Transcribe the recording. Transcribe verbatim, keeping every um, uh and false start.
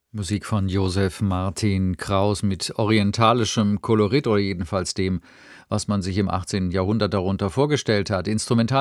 Musik von Joseph Martin Kraus mit orientalischem Kolorit oder jedenfalls dem, was man sich im achtzehnten Jahrhundert darunter vorgestellt hat. Instrumental